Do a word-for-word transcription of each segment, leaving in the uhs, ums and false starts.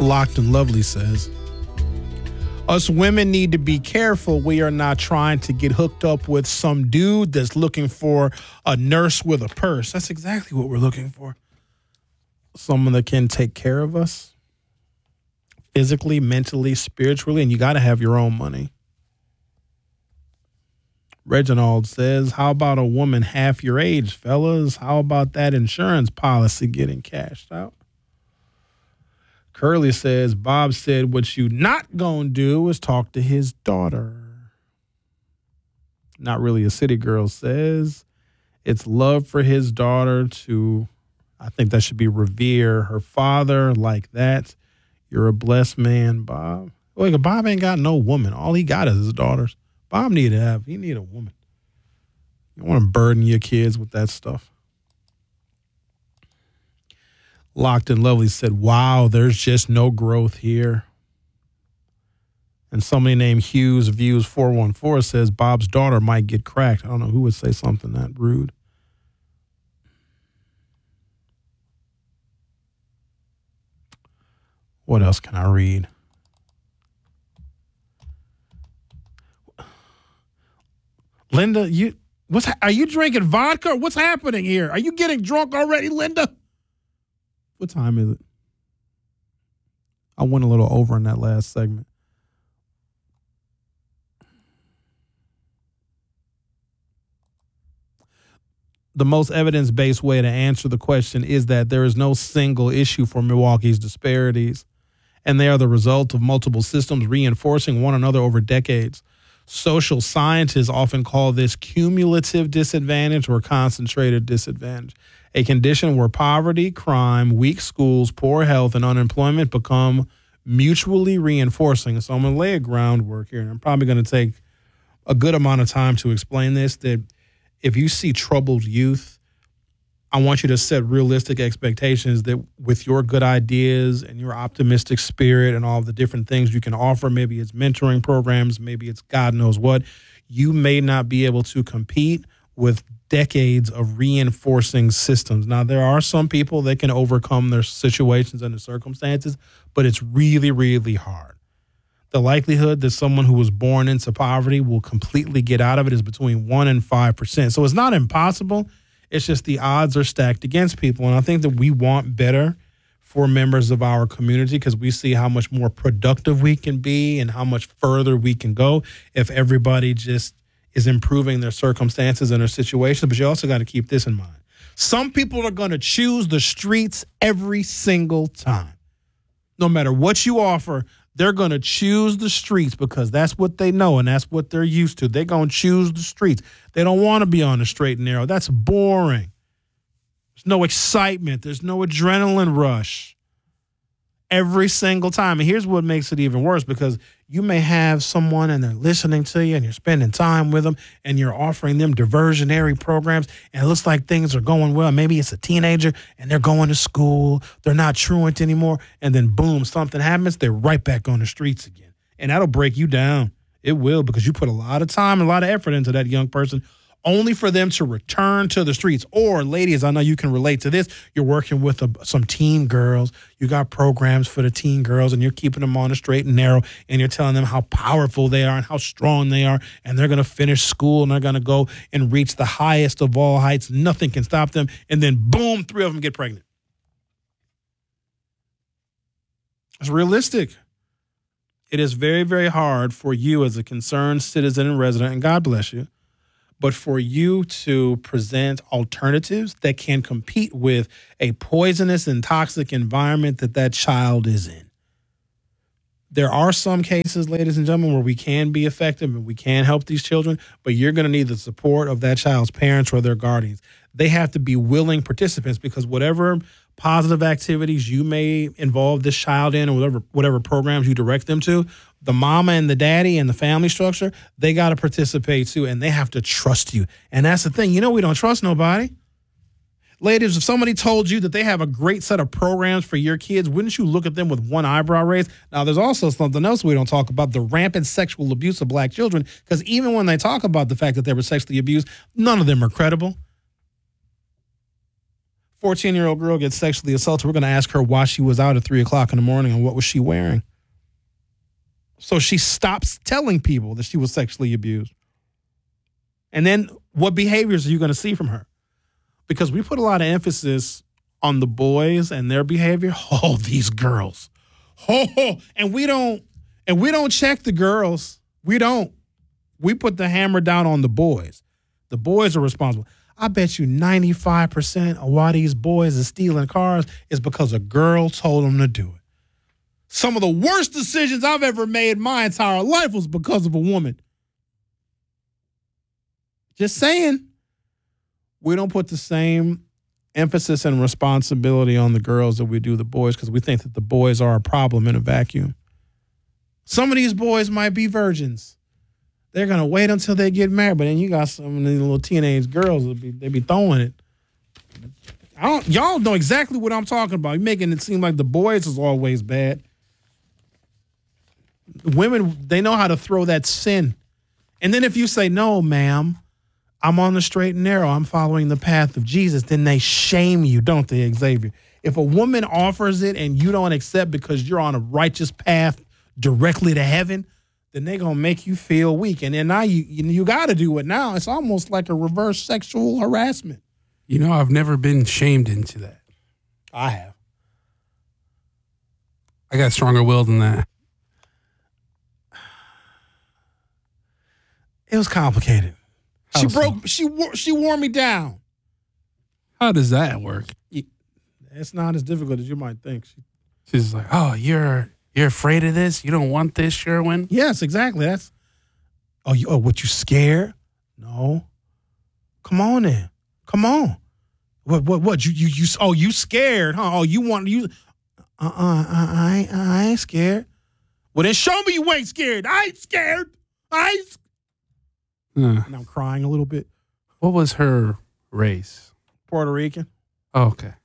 Locked and Lovely says, us women need to be careful. We are not trying to get hooked up with some dude that's looking for a nurse with a purse. That's exactly what we're looking for. Someone that can take care of us physically, mentally, spiritually, and you got to have your own money. Reginald says, how about a woman half your age, fellas? How about that insurance policy getting cashed out? Curly says, Bob said what you not gonna do is talk to his daughter. Not Really a City Girl says, it's love for his daughter to, I think that should be revere her father like that. You're a blessed man, Bob. Look, Bob ain't got no woman. All he got is his daughters. Bob need to have, he need a woman. You don't want to burden your kids with that stuff. Locked and Lovely said, wow, there's just no growth here. And somebody named Hughes Views four one four says Bob's daughter might get cracked. I don't know who would say something that rude. What else can I read? Linda, you what's are you drinking vodka? What's happening here? Are you getting drunk already, Linda? What time is it? I went a little over in that last segment. The most evidence-based way to answer the question is that there is no single issue for Milwaukee's disparities, and they are the result of multiple systems reinforcing one another over decades. Social scientists often call this cumulative disadvantage or concentrated disadvantage, a condition where poverty, crime, weak schools, poor health, and unemployment become mutually reinforcing. So I'm going to lay a groundwork here, and I'm probably going to take a good amount of time to explain this, that if you see troubled youth, I want you to set realistic expectations that with your good ideas and your optimistic spirit and all the different things you can offer, maybe it's mentoring programs, maybe it's God knows what, you may not be able to compete with decades of reinforcing systems. Now, there are some people that can overcome their situations and their circumstances, but it's really, really hard. The likelihood that someone who was born into poverty will completely get out of it is between one and five percent. So it's not impossible. It's just the odds are stacked against people. And I think that we want better for members of our community because we see how much more productive we can be and how much further we can go if everybody just is improving their circumstances and their situations. But you also got to keep this in mind. Some people are going to choose the streets every single time. No matter what you offer, they're going to choose the streets because that's what they know and that's what they're used to. They're going to choose the streets. They don't want to be on the straight and narrow. That's boring. There's no excitement. There's no adrenaline rush every single time. And here's what makes it even worse, because you may have someone and they're listening to you and you're spending time with them and you're offering them diversionary programs and it looks like things are going well. Maybe it's a teenager and they're going to school. They're not truant anymore. And then boom, something happens. They're right back on the streets again. And that'll break you down. It will, because you put a lot of time and a lot of effort into that young person, only for them to return to the streets. Or, ladies, I know you can relate to this. You're working with a, some teen girls. You got programs for the teen girls, and you're keeping them on the straight and narrow, and you're telling them how powerful they are and how strong they are, and they're going to finish school, and they're going to go and reach the highest of all heights. Nothing can stop them. And then, boom, three of them get pregnant. It's realistic. It is very, very hard for you as a concerned citizen and resident, and God bless you, but for you to present alternatives that can compete with a poisonous and toxic environment that that child is in. There are some cases, ladies and gentlemen, where we can be effective and we can help these children, but you're going to need the support of that child's parents or their guardians. They have to be willing participants, because whatever positive activities you may involve this child in or whatever, whatever programs you direct them to, the mama and the daddy and the family structure, they got to participate too, and they have to trust you. And that's the thing. You know, we don't trust nobody. Ladies, if somebody told you that they have a great set of programs for your kids, wouldn't you look at them with one eyebrow raised? Now, there's also something else we don't talk about, the rampant sexual abuse of black children, because even when they talk about the fact that they were sexually abused, none of them are credible. fourteen-year-old girl gets sexually assaulted. We're going to ask her why she was out at three o'clock in the morning and what was she wearing. So she stops telling people that she was sexually abused. And then what behaviors are you going to see from her? Because we put a lot of emphasis on the boys and their behavior. Oh, these girls. Oh, and we don't and we don't check the girls. We don't. We put the hammer down on the boys. The boys are responsible. I bet you ninety-five percent of why these boys are stealing cars is because a girl told them to do it. Some of the worst decisions I've ever made my entire life was because of a woman. Just saying. We don't put the same emphasis and responsibility on the girls that we do the boys because we think that the boys are a problem in a vacuum. Some of these boys might be virgins. They're going to wait until they get married, but then you got some of these little teenage girls, that be, they be throwing it. I don't, y'all know exactly what I'm talking about. You're making it seem like the boys is always bad. Women, they know how to throw that sin. And then if you say, no, ma'am, I'm on the straight and narrow, I'm following the path of Jesus, then they shame you, don't they, Xavier? If a woman offers it and you don't accept because you're on a righteous path directly to heaven, then they're going to make you feel weak. And then now you you, you got to do it now. It's almost like a reverse sexual harassment. You know, I've never been shamed into that. I have. I got stronger will than that. It was complicated. How She so? broke, she wore, she wore me down. How does that work? It's not as difficult as you might think. She, She's like, oh, you're you're afraid of this? You don't want this, Sherwin? yes, exactly. That's, oh, you, oh, what, you scared? No. Come on then. Come on. What, what, what? You, you, you, oh, you scared, huh? Oh, you want, you, uh-uh, I, I, ain't- I ain't scared. Well, then show me you ain't scared. I ain't scared. I ain't scared. Uh, And I'm crying a little bit. what was her race? Puerto Rican. Oh, okay.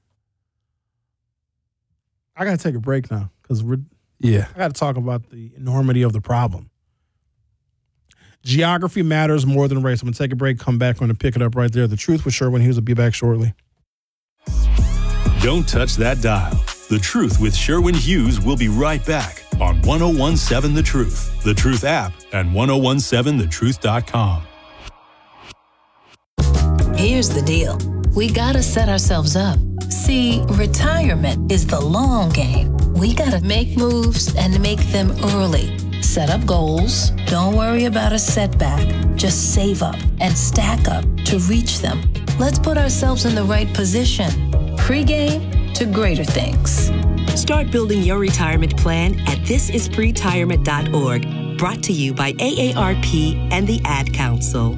I got to take a break now because we're, Yeah. I got to talk about the enormity of the problem. Geography matters more than race. I'm going to take a break, come back, I'm going to pick it up right there. The Truth with Sherwin Hughes will be back shortly. Don't touch that dial. The Truth with Sherwin Hughes will be right back on one oh one seven The Truth, The Truth app, and ten seventeen the truth dot com. Here's the deal. We gotta set ourselves up. See, retirement is the long game. We gotta make moves and make them early. Set up goals. Don't worry about a setback. Just save up and stack up to reach them. Let's put ourselves in the right position. Pre-game to greater things. Start building your retirement plan at this is pretirement dot org. Brought to you by A A R P and the Ad Council.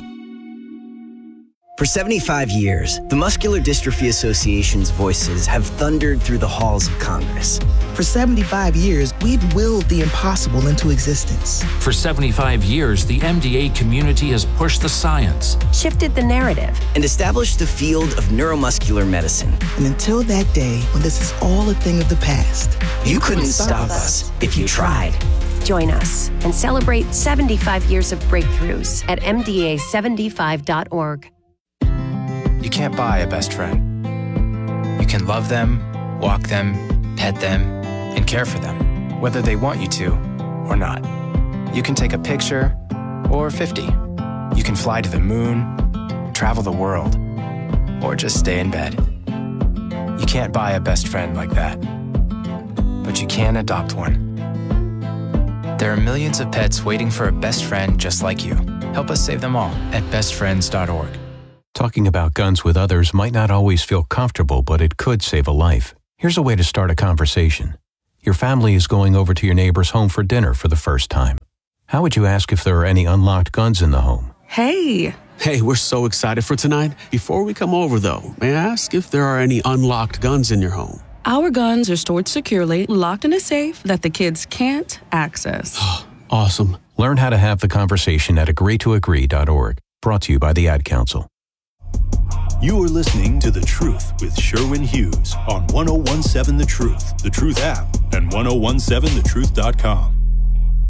For seventy-five years, the Muscular Dystrophy Association's voices have thundered through the halls of Congress. For seventy-five years, we've willed the impossible into existence. For seventy-five years, the M D A community has pushed the science, shifted the narrative, and established the field of neuromuscular medicine. And until that day, when this is all a thing of the past, you couldn't stop us if you tried. Join us and celebrate seventy-five years of breakthroughs at M D A seventy-five dot org. You can't buy a best friend. You can love them, walk them, pet them, and care for them, whether they want you to or not. You can take a picture or fifty. You can fly to the moon, travel the world, or just stay in bed. You can't buy a best friend like that, but you can adopt one. There are millions of pets waiting for a best friend just like you. Help us save them all at best friends dot org. Talking about guns with others might not always feel comfortable, but it could save a life. Here's a way to start a conversation. Your family is going over to your neighbor's home for dinner for the first time. How would you ask if there are any unlocked guns in the home? Hey. Hey, we're so excited for tonight. Before we come over, though, may I ask if there are any unlocked guns in your home? Our guns are stored securely, locked in a safe that the kids can't access. Awesome. Learn how to have the conversation at agree to agree dot org. Brought to you by the Ad Council. You are listening to The Truth with Sherwin Hughes on ten seventeen The Truth, The Truth app, and ten seventeen the truth dot com.